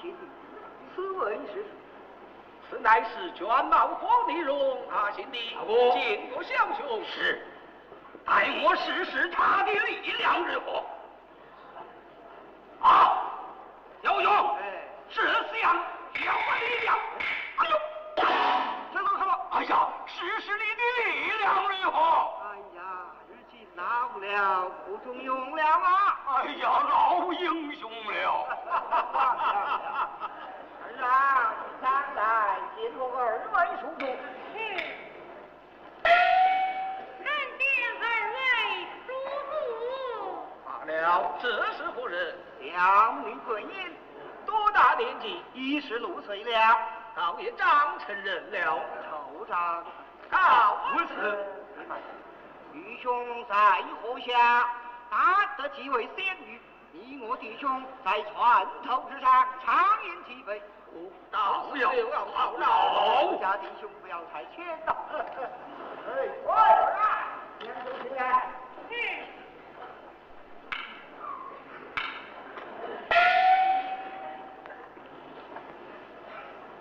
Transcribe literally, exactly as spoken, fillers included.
谢帝，此问是？ 此乃是卷毛皇帝荣啊，贤弟，敬过降兄。 是，待我试试他的力量如何。啊，小勇， 哎， 是想要我力量。哎呦， 这做什么？ 哎呀，试试你的力量如何？ 哎呀，如今老了，不中用了啊！ 哎呀，老英雄了！ 儿啊，常来接托二位叔叔。 嗯，参见二位叔父。 罢了，这是何人？ 小女贵言， 多大年纪？ 已十六岁了， 倒也长成人了。 头长。 好， 无此。愚兄在河下打得几位仙女，你我弟兄在船头之上畅饮几杯。 到了，好了。 家弟兄不要太谦了。哎，喂。